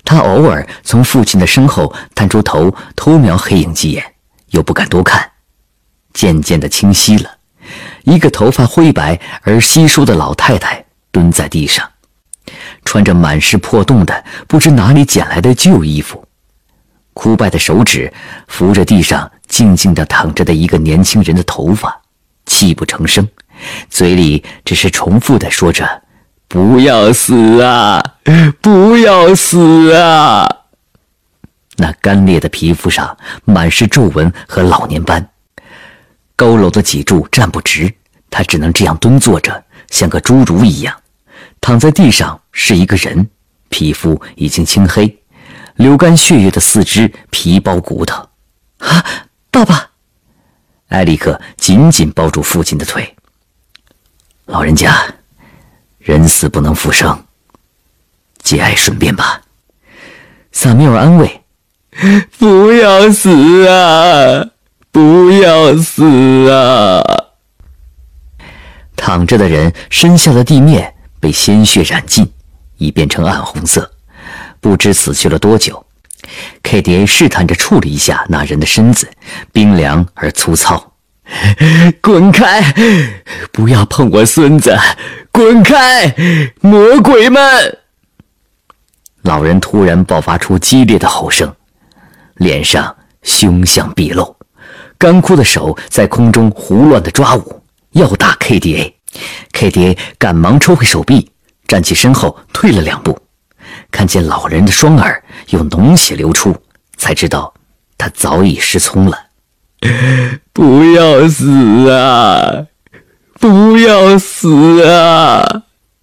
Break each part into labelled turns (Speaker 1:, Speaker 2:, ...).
Speaker 1: 他偶尔从父亲的身后探出头偷瞄黑影几眼，又不敢多看。渐渐地清晰了，一个头发灰白而稀疏的老太太蹲在地上，穿着满是破洞的不知哪里捡来的旧衣服，枯败的手指扶着地上静静地躺着的一个年轻人的头发，泣不成声，嘴里只是重复地说着：“不要死啊，不要死啊！”那干裂的皮肤上满是皱纹和老年斑，佝偻的脊柱站不直，他只能这样蹲坐着，像个侏儒一样。躺在地上是一个人，皮肤已经青黑，流干血液的四肢皮包骨头。啊，爸爸！埃里克紧紧抱住父亲的腿。老人家，人死不能复生，节哀顺变吧。萨缪尔安慰：“不要死啊，不要死啊！”躺着的人身下的地面被鲜血染尽，已变成暗红色，不知死去了多久。KDA 试探着触了一下那人的身子，冰凉而粗糙。“滚开！不要碰我孙子！滚开！魔鬼们！”老人突然爆发出激烈的吼声，脸上凶相毕露，干枯的手在空中胡乱地抓舞，要打 KDA。KDA 赶忙抽回手臂，站起身后退了2步，看见老人的双耳有脓血流出，才知道他早已失聪了。“不要死啊！不要死啊！”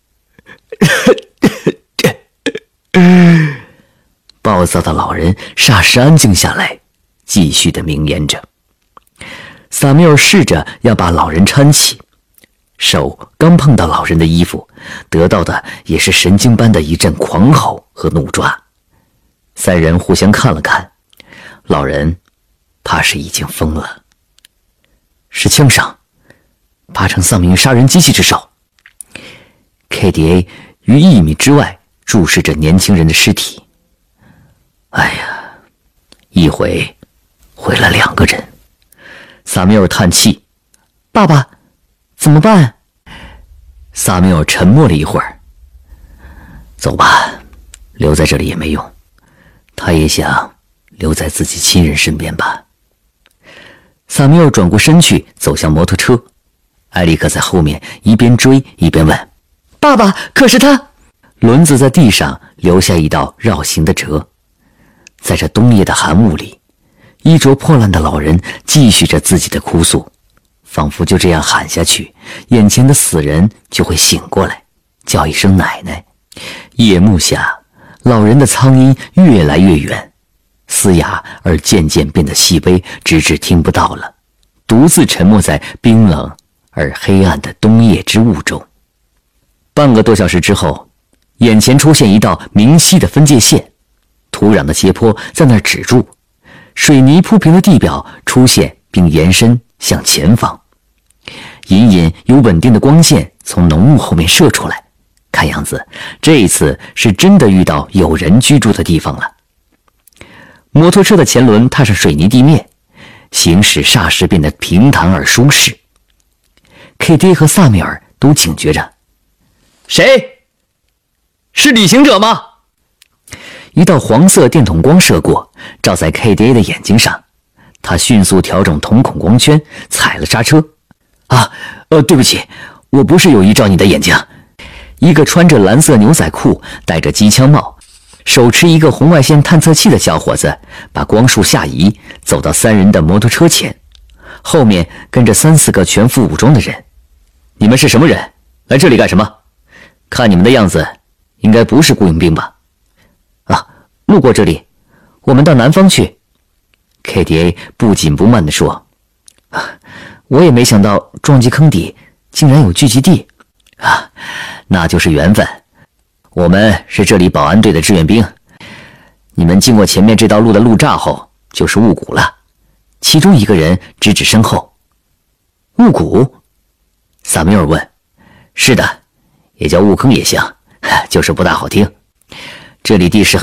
Speaker 1: 暴躁的老人霎时安静下来，继续地明言着。萨缪尔试着要把老人搀起，手刚碰到老人的衣服，得到的也是神经般的一阵狂吼和怒抓。3人互相看了看，老人怕是已经疯了。是枪伤，8成丧命于杀人机器之手。KDA 于1米之外注视着年轻人的尸体。哎呀，一回毁了2个人。萨缪尔叹气：“爸爸，怎么办？”萨缪尔沉默了一会儿：“走吧，留在这里也没用。他也想留在自己亲人身边吧。”萨缪尔转过身去，走向摩托车。埃里克在后面一边追一边问：“爸爸，可是他……”轮子在地上留下一道绕行的折。在这冬夜的寒雾里，衣着破烂的老人继续着自己的哭诉，仿佛就这样喊下去，眼前的死人就会醒过来，叫一声奶奶。夜幕下，老人的苍音越来越远，嘶哑而渐渐变得细微，直至听不到了，独自沉没在冰冷而黑暗的冬夜之雾中。半个多小时之后，眼前出现一道明晰的分界线，土壤的斜坡在那儿止住，水泥铺平的地表出现并延伸向前方，隐隐有稳定的光线从浓雾后面射出来，看样子这一次是真的遇到有人居住的地方了。摩托车的前轮踏上水泥地面，行驶霎时变得平坦而舒适。KDA 和萨米尔都警觉着：“谁？是旅行者吗？”一道黄色电筒光射过，照在 KDA 的眼睛上。他迅速调整瞳孔光圈，踩了刹车。对不起，我不是有意照你的眼睛。一个穿着蓝色牛仔裤，戴着机枪帽，手持一个红外线探测器的小伙子把光束下移，走到3人的摩托车前，后面跟着3、4个全副武装的人。“你们是什么人？来这里干什么？看你们的样子，应该不是雇佣兵吧？”“路过这里，我们到南方去。”KDA 不紧不慢地说。“我也没想到撞击坑底竟然有聚集地。”“那就是缘分。我们是这里保安队的志愿兵。你们经过前面这道路的路栅后，就是雾谷了。”其中一个人指指身后。“雾谷？”萨缪尔问。“是的，也叫雾坑也行，就是不大好听。这里地势很